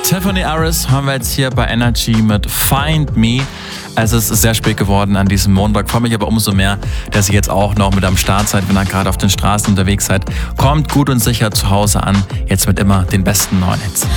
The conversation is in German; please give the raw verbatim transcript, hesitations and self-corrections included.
Tiffany Harris haben wir jetzt hier bei Energy mit Find Me. Also es ist sehr spät geworden an diesem Montag. Freue mich aber umso mehr, dass ihr jetzt auch noch mit am Start seid, wenn ihr gerade auf den Straßen unterwegs seid. Kommt gut und sicher zu Hause an, jetzt mit immer den besten neuen Hits.